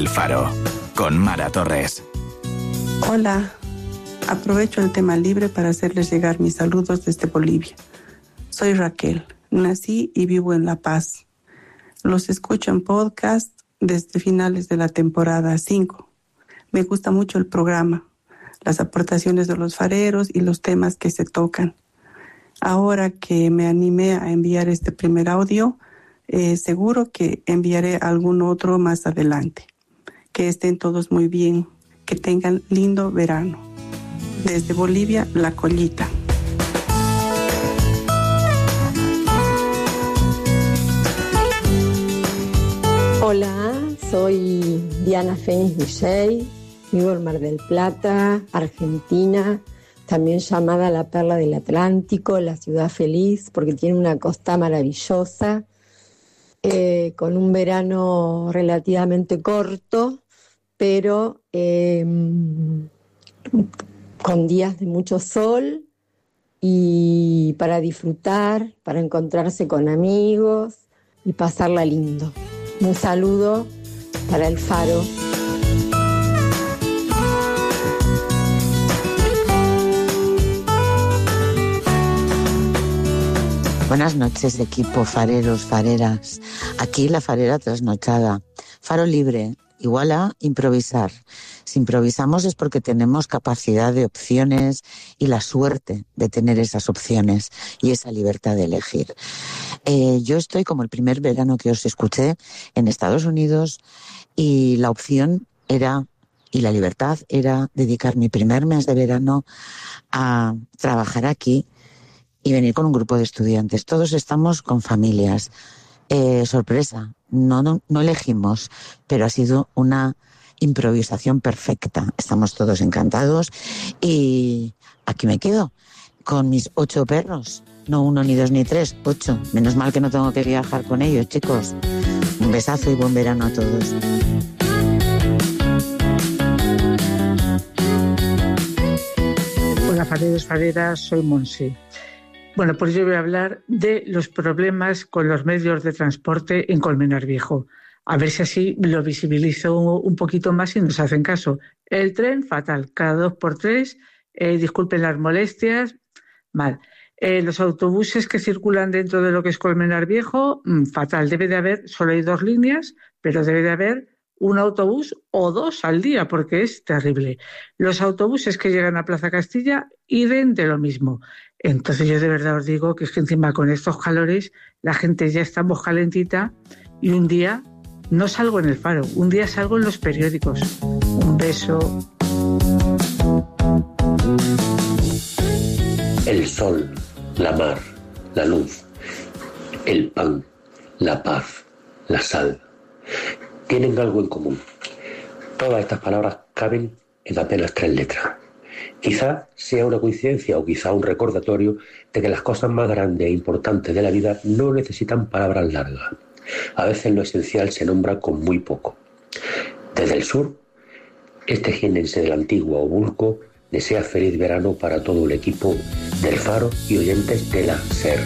El Faro, con Mara Torres. Hola, aprovecho el tema libre para hacerles llegar mis saludos desde Bolivia. Soy Raquel, nací y vivo en La Paz. Los escucho en podcast desde finales de la temporada 5. Me gusta mucho el programa, las aportaciones de los fareros y los temas que se tocan. Ahora que me animé a enviar este primer audio, seguro que enviaré algún otro más adelante. Que estén todos muy bien, que tengan lindo verano. Desde Bolivia, La Collita. Hola, soy Diana Fénix Villey, vivo en Mar del Plata, Argentina, también llamada la Perla del Atlántico, la ciudad feliz, porque tiene una costa maravillosa, con un verano relativamente corto, pero con días de mucho sol y para disfrutar, para encontrarse con amigos y pasarla lindo. Un saludo para El Faro. Buenas noches, equipo, fareros, fareras. Aquí la farera trasnochada. Faro libre, igual a improvisar. Si improvisamos es porque tenemos capacidad de opciones y la suerte de tener esas opciones y esa libertad de elegir. Yo estoy como el primer verano que os escuché en Estados Unidos y la opción era, y la libertad era dedicar mi primer mes de verano a trabajar aquí y venir con un grupo de estudiantes. Todos estamos con familias. Sorpresa, no elegimos, pero ha sido una improvisación perfecta. Estamos todos encantados y aquí me quedo con mis 8 perros. No 1, ni 2, ni 3, 8. Menos mal que no tengo que viajar con ellos, chicos. Un besazo y buen verano a todos. Hola, fareros, fareras, soy Monse. Bueno, pues yo voy a hablar de los problemas con los medios de transporte en Colmenar Viejo. A ver si así lo visibilizo un poquito más y nos hacen caso. El tren, fatal. Cada 2x3, disculpen las molestias, mal. Los autobuses que circulan dentro de lo que es Colmenar Viejo, fatal. Debe de haber, solo hay 2 líneas, pero debe de haber un autobús o 2 al día, porque es terrible. Los autobuses que llegan a Plaza Castilla, idem de lo mismo. Entonces yo de verdad os digo que es que encima con estos calores la gente ya está muy calentita y un día no salgo en El Faro, un día salgo en los periódicos. Un beso. El sol, la mar, la luz, el pan, la paz, la sal, tienen algo en común. Todas estas palabras caben en apenas 3 letras. Quizá sea una coincidencia o quizá un recordatorio de que las cosas más grandes e importantes de la vida no necesitan palabras largas. A veces lo esencial se nombra con muy poco. Desde el sur, este jienense del antiguo Obulco desea feliz verano para todo el equipo del Faro y oyentes de la SER.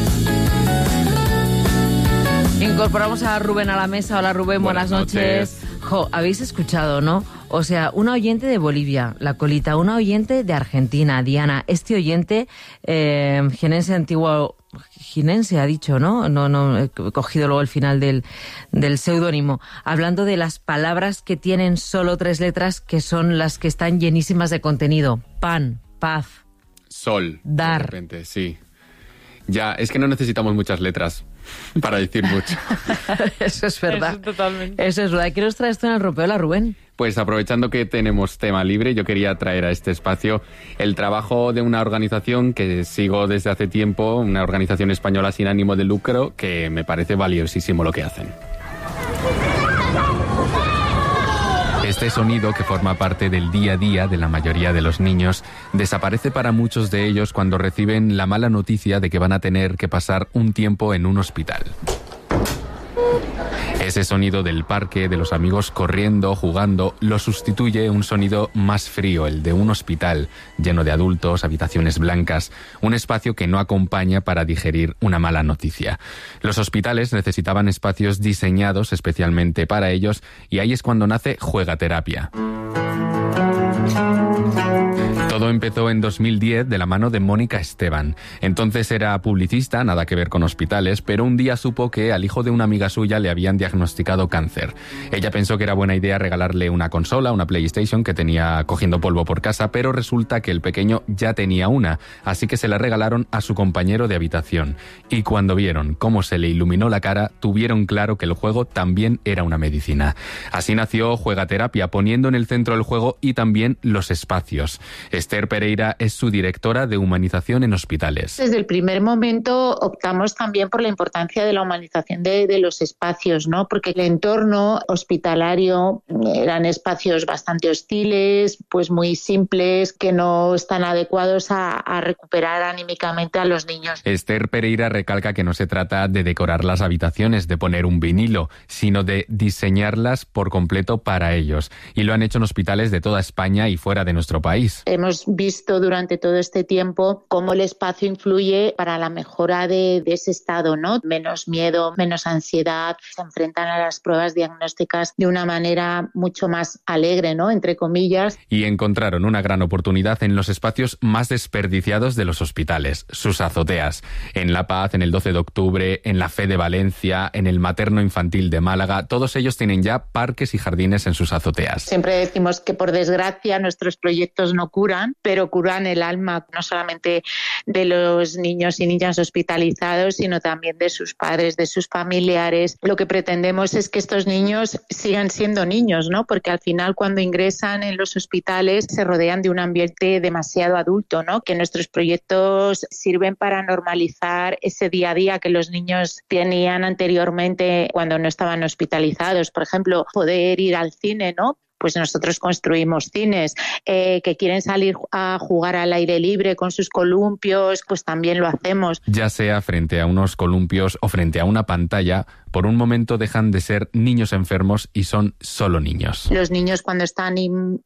Incorporamos a Rubén a la mesa. Hola Rubén, buenas noches. Jo, habéis escuchado, ¿no? O sea, una oyente de Bolivia, La Collita, una oyente de Argentina, Diana. Este oyente, jienense antiguo, jienense ha dicho, ¿no? No, he cogido luego el final del seudónimo. Hablando de las palabras que tienen solo 3 letras, que son las que están llenísimas de contenido. Pan, paz, sol. Dar. De repente, sí. Ya, es que no necesitamos muchas letras para decir mucho. Eso es verdad. Eso totalmente. Eso es verdad. ¿Qué nos traes tú en el Rompeola, Rubén? Pues aprovechando que tenemos tema libre, yo quería traer a este espacio el trabajo de una organización que sigo desde hace tiempo, una organización española sin ánimo de lucro, que me parece valiosísimo lo que hacen. Este sonido, que forma parte del día a día de la mayoría de los niños, desaparece para muchos de ellos cuando reciben la mala noticia de que van a tener que pasar un tiempo en un hospital. Ese sonido del parque, de los amigos corriendo, jugando, lo sustituye un sonido más frío, el de un hospital, lleno de adultos, habitaciones blancas, un espacio que no acompaña para digerir una mala noticia. Los hospitales necesitaban espacios diseñados especialmente para ellos, y ahí es cuando nace Juegaterapia. Todo empezó en 2010 de la mano de Mónica Esteban. Entonces era publicista, nada que ver con hospitales, pero un día supo que al hijo de una amiga suya le habían diagnosticado cáncer. Ella pensó que era buena idea regalarle una consola, una PlayStation que tenía cogiendo polvo por casa, pero resulta que el pequeño ya tenía una, así que se la regalaron a su compañero de habitación. Y cuando vieron cómo se le iluminó la cara, tuvieron claro que el juego también era una medicina. Así nació Juegaterapia, poniendo en el centro el juego y también los espacios. Esther Pereira es su directora de humanización en hospitales. Desde el primer momento optamos también por la importancia de la humanización de los espacios, ¿no? Porque el entorno hospitalario eran espacios bastante hostiles, pues muy simples, que no están adecuados a recuperar anímicamente a los niños. Esther Pereira recalca que no se trata de decorar las habitaciones, de poner un vinilo, sino de diseñarlas por completo para ellos. Y lo han hecho en hospitales de toda España y fuera de nuestro país. Hemos visto durante todo este tiempo cómo el espacio influye para la mejora de ese estado, ¿no? Menos miedo, menos ansiedad, se enfrentan a las pruebas diagnósticas de una manera mucho más alegre, ¿no? Entre comillas. Y encontraron una gran oportunidad en los espacios más desperdiciados de los hospitales, sus azoteas. En La Paz, en el 12 de octubre, en la Fe de Valencia, en el Materno Infantil de Málaga, todos ellos tienen ya parques y jardines en sus azoteas. Siempre decimos que por desgracia nuestros proyectos no curan, pero curan el alma no solamente de los niños y niñas hospitalizados, sino también de sus padres, de sus familiares. Lo que pretendemos es que estos niños sigan siendo niños, ¿no? Porque al final cuando ingresan en los hospitales se rodean de un ambiente demasiado adulto, ¿no? Que nuestros proyectos sirven para normalizar ese día a día que los niños tenían anteriormente cuando no estaban hospitalizados. Por ejemplo, poder ir al cine, ¿no? Pues nosotros construimos cines, que quieren salir a jugar al aire libre con sus columpios, pues también lo hacemos. Ya sea frente a unos columpios o frente a una pantalla, por un momento dejan de ser niños enfermos y son solo niños. Los niños cuando están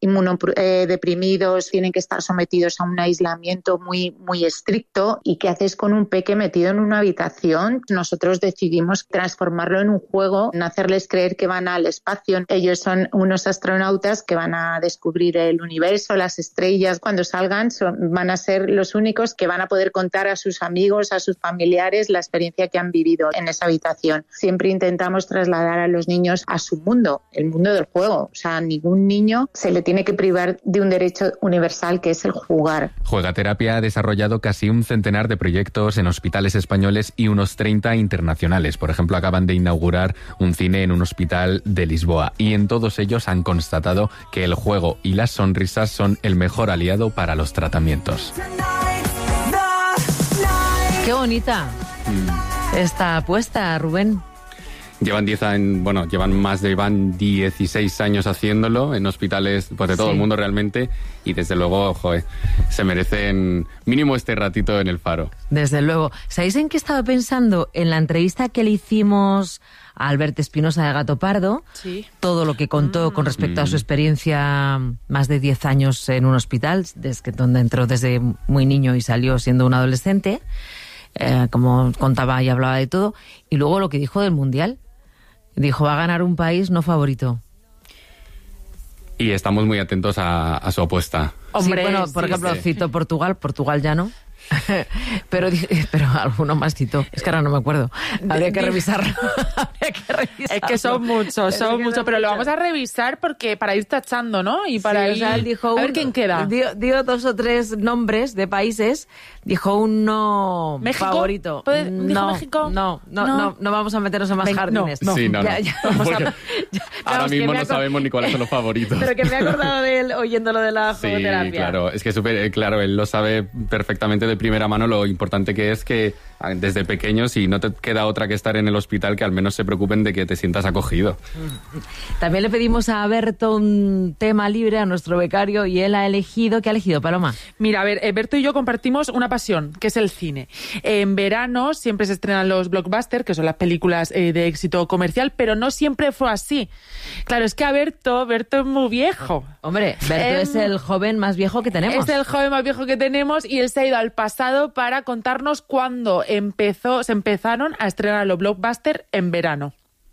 inmunodeprimidos tienen que estar sometidos a un aislamiento muy, muy estricto. ¿Y qué haces con un peque metido en una habitación? Nosotros decidimos transformarlo en un juego, en hacerles creer que van al espacio. Ellos son unos astronautas que van a descubrir el universo, las estrellas. Cuando salgan van a ser los únicos que van a poder contar a sus amigos, a sus familiares la experiencia que han vivido en esa habitación. Siempre intentamos trasladar a los niños a su mundo, el mundo del juego. O sea, a ningún niño se le tiene que privar de un derecho universal que es el jugar. Juegaterapia ha desarrollado casi un centenar de proyectos en hospitales españoles y unos 30 internacionales. Por ejemplo, acaban de inaugurar un cine en un hospital de Lisboa y en todos ellos han constatado que el juego y las sonrisas son el mejor aliado para los tratamientos. ¡Qué bonita esta apuesta, Rubén! Llevan 16 años haciéndolo en hospitales pues, de todo el mundo realmente, y desde luego, se merecen mínimo este ratito en el Faro. Desde luego. ¿Sabéis en qué estaba pensando? En la entrevista que le hicimos a Albert Espinosa de Gato Pardo, todo lo que contó con respecto a su experiencia, más de 10 años en un hospital, donde entró desde muy niño y salió siendo un adolescente, como contaba y hablaba de todo, y luego lo que dijo del Mundial. Dijo, va a ganar un país no favorito. Y estamos muy atentos a su apuesta. Hombre, sí, bueno, por ejemplo, cito Portugal ya no. pero alguno más citó. Es que ahora no me acuerdo. Habría que revisarlo. Es que son muchos, pero lo vamos a revisar porque para ir tachando, ¿no? Y para ir, o sea, él dijo a ver quién queda. Dio 2 o 3 nombres de países. Dijo un no favorito. ¿Dijo México? No vamos a meternos en más jardines. No. Sí, no. Ahora mismo no sabemos ni cuáles son los favoritos. Pero que me he acordado de él oyendo lo de la juegoterapia. Sí, claro. Es que súper claro, él lo sabe perfectamente de primera mano lo importante que es que desde pequeños y no te queda otra que estar en el hospital que al menos se preocupen de que te sientas acogido. También le pedimos a Berto un tema libre, a nuestro becario, y él ha elegido... ¿Qué ha elegido, Paloma? Mira, a ver, Berto y yo compartimos una pasión, que es el cine. En verano siempre se estrenan los blockbusters, que son las películas de éxito comercial, pero no siempre fue así. Claro, es que a Berto es muy viejo. Hombre, Berto es el joven más viejo que tenemos. Es el joven más viejo que tenemos y él se ha ido al pasado para contarnos cuándo se empezaron a estrenar los blockbusters en verano.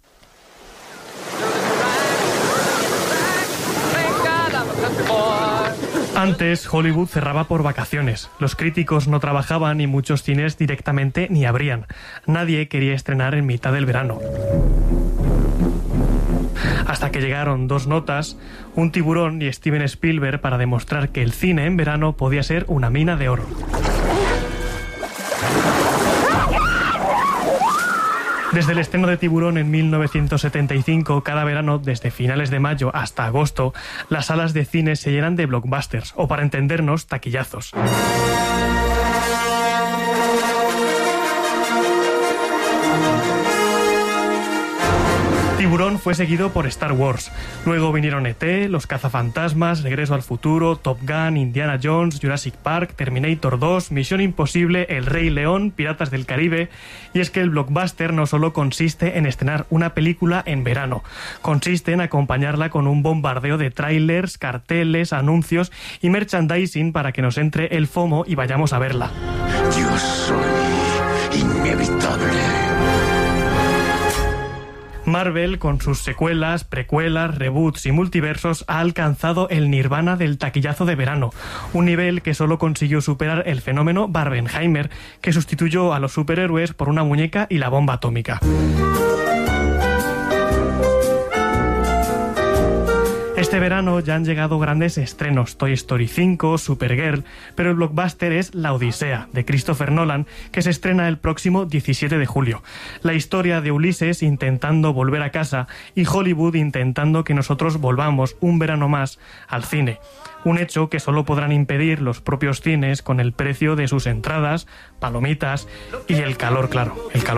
Antes, Hollywood cerraba por vacaciones. Los críticos no trabajaban y muchos cines directamente ni abrían. Nadie quería estrenar en mitad del verano. Hasta que llegaron dos notas, un tiburón y Steven Spielberg, para demostrar que el cine en verano podía ser una mina de oro. Desde el estreno de Tiburón en 1975, cada verano, desde finales de mayo hasta agosto, las salas de cine se llenan de blockbusters, o para entendernos, taquillazos. Tiburón fue seguido por Star Wars. Luego vinieron E.T., Los Cazafantasmas, Regreso al Futuro, Top Gun, Indiana Jones, Jurassic Park, Terminator 2, Misión Imposible, El Rey León, Piratas del Caribe. Y es que el blockbuster no solo consiste en estrenar una película en verano. Consiste en acompañarla con un bombardeo de trailers, carteles, anuncios y merchandising para que nos entre el FOMO y vayamos a verla. Yo soy inevitable. Marvel, con sus secuelas, precuelas, reboots y multiversos, ha alcanzado el nirvana del taquillazo de verano, un nivel que solo consiguió superar el fenómeno Barbenheimer, que sustituyó a los superhéroes por una muñeca y la bomba atómica. Este verano ya han llegado grandes estrenos, Toy Story 5, Supergirl, pero el blockbuster es La Odisea, de Christopher Nolan, que se estrena el próximo 17 de julio. La historia de Ulises intentando volver a casa y Hollywood intentando que nosotros volvamos un verano más al cine. Un hecho que solo podrán impedir los propios cines con el precio de sus entradas, palomitas y el calor, claro, el calor.